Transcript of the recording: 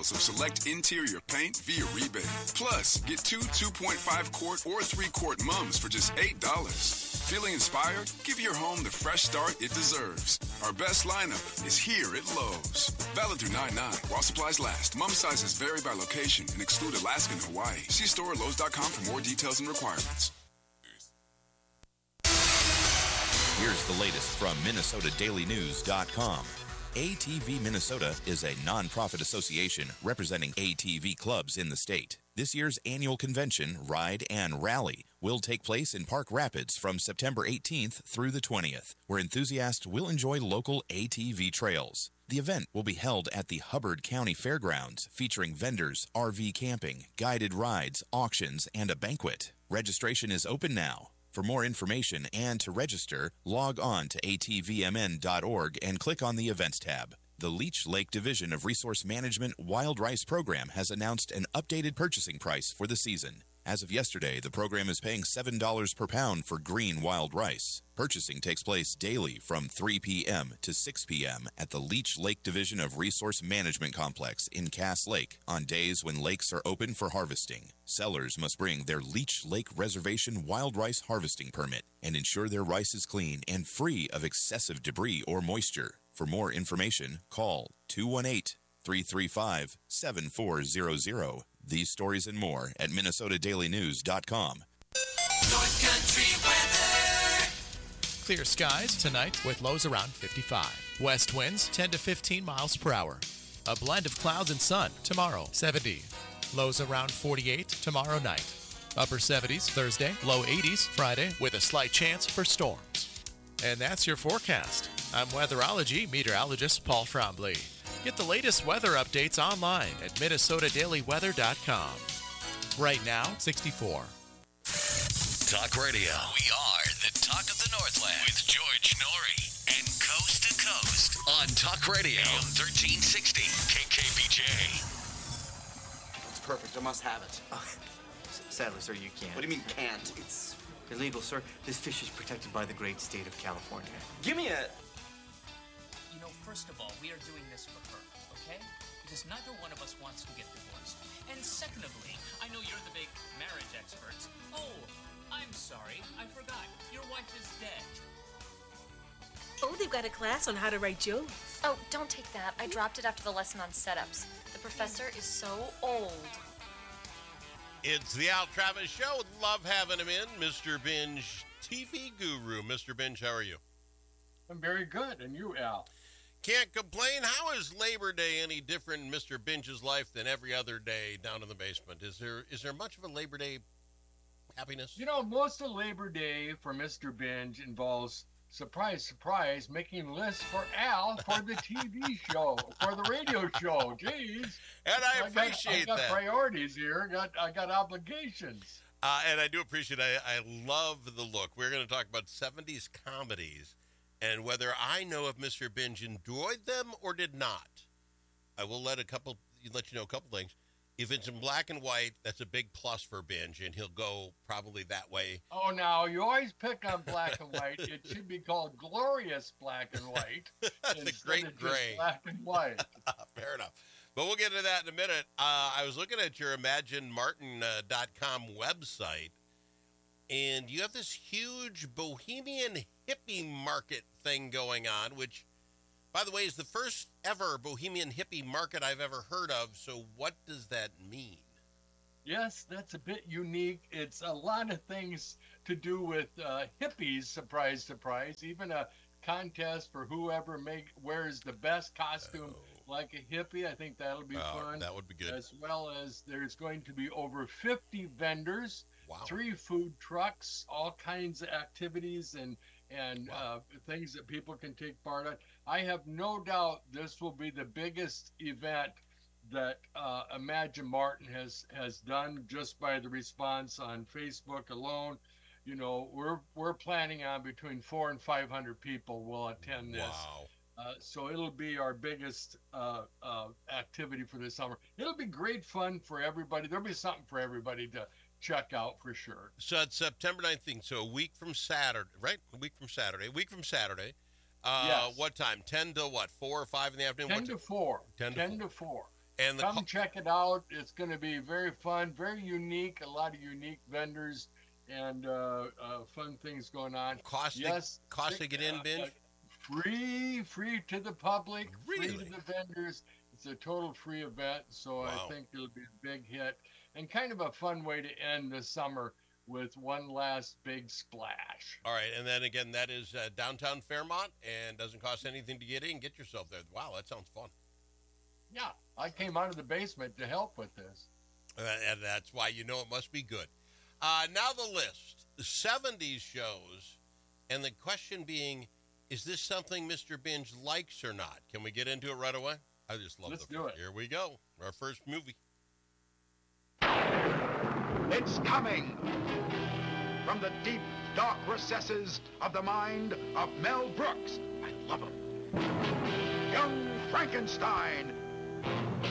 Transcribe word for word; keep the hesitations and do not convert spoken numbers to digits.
deals of select interior paint via rebate. Plus, get two two point five quart or three quart mums for just eight dollars. Feeling inspired? Give your home the fresh start it deserves. Our best lineup is here at Lowe's. Valid through nine nine while supplies last. Mum sizes vary by location and exclude Alaska and Hawaii. See store at Lowe's dot com for more details and requirements. Here's the latest from Minnesota Daily News dot com. A T V Minnesota is a nonprofit association representing A T V clubs in the state. This year's annual convention, Ride and Rally, will take place in Park Rapids from September eighteenth through the twentieth, where enthusiasts will enjoy local A T V trails. The event will be held at the Hubbard County Fairgrounds, featuring vendors, R V camping, guided rides, auctions, and a banquet. Registration is open now. For more information and to register, log on to A T V M N dot org and click on the Events tab. The Leech Lake Division of Resource Management Wild Rice Program has announced an updated purchasing price for the season. As of yesterday, the program is paying seven dollars per pound for green wild rice. Purchasing takes place daily from three p.m. to six p.m. at the Leech Lake Division of Resource Management Complex in Cass Lake on days when lakes are open for harvesting. Sellers must bring their Leech Lake Reservation wild rice harvesting permit and ensure their rice is clean and free of excessive debris or moisture. For more information, call two one eight, three three five, seven four zero zero. These stories and more at Minnesota Daily News dot com. North Country weather. Clear skies tonight with lows around fifty-five. West winds ten to fifteen miles per hour. A blend of clouds and sun tomorrow, seventy. Lows around forty-eight tomorrow night. Upper seventies Thursday, low eighties Friday with a slight chance for storms. And that's your forecast. I'm weatherology meteorologist Paul Trombley. Get the latest weather updates online at Minnesota Daily Weather dot com. Right now, sixty-four. Talk Radio. We are the talk of the Northland with George Norrie and Coast to Coast on Talk Radio A M thirteen sixty K K B J. It's perfect. I must have it. Oh, sadly, sir, you can't. What do you mean can't? It's illegal, sir. This fish is protected by the great state of California. Give me a... You know, first of all, we are doing this for her, okay? Because neither one of us wants to get divorced. And secondly, I know you're the big marriage experts. Oh, I'm sorry, I forgot. Your wife is dead. Oh, they've got a class on how to write jokes. Oh, don't take that. I dropped it after the lesson on setups. The professor is so old. It's the Al Travis Show. Love having him in, Mister Binge, T V guru. Mister Binge, how are you? I'm very good. And you, Al? Can't complain. How is Labor Day any different in Mister Binge's life than every other day down in the basement? Is there is there much of a Labor Day happiness? You know, most of Labor Day for Mister Binge involves, surprise, surprise, making lists for Al for the T V show, for the radio show. Jeez. And I appreciate that. I got that. priorities here. I got, I got obligations. Uh, and I do appreciate it. I, I love the look. We're going to talk about seventies comedies and whether I know if Mister Binge enjoyed them or did not. I will let a couple let you know a couple things. If it's in black and white, that's a big plus for Binge, and he'll go probably that way. Oh, now, you always pick on black and white. It should be called glorious black and white. That's a great gray. Black and white. Fair enough. But we'll get into that in a minute. Uh, I was looking at your imagine martin dot com website, and you have this huge bohemian hippie market thing going on, which, by the way, is the first ever bohemian hippie market I've ever heard of. So what does that mean? Yes, that's a bit unique. It's a lot of things to do with uh, hippies, surprise, surprise. Even a contest for whoever make wears the best costume oh. like a hippie. I think that'll be oh, fun. That would be good. As well as there's going to be over fifty vendors, wow. three food trucks, all kinds of activities and and wow. uh, things that people can take part in. I have no doubt this will be the biggest event that uh, Imagine Martin has, has done just by the response on Facebook alone. You know, we're we're planning on between four and five hundred people will attend this. Wow. Uh, so it'll be our biggest uh, uh, activity for the summer. It'll be great fun for everybody. There'll be something for everybody to check out for sure. So it's September nineteenth, so a week from Saturday, right? A week from Saturday. A week from Saturday. Uh, yes. What time? ten to what? four or five in the afternoon? ten what to four. ten to ten four. to four. And the come co- check it out. It's going to be very fun, very unique. A lot of unique vendors and uh, uh, fun things going on. Cost yes, to, cost to get in, Binge? Uh, free, free to the public, really? free to the vendors. It's a total free event, so wow. I think it'll be a big hit and kind of a fun way to end the summer with one last big splash. All right, and then again, that is uh, downtown Fairmont, and doesn't cost anything to get in. Get yourself there. Wow, that sounds fun. Yeah, I came out of the basement to help with this. Uh, and that's why you know it must be good. Uh, now the list, the seventies shows, and the question being, is this something Mister Binge likes or not? Can we get into it right away? I just love Let's the do it. Here we go. Our first movie. It's coming from the deep, dark recesses of the mind of Mel Brooks. I love him. Young Frankenstein.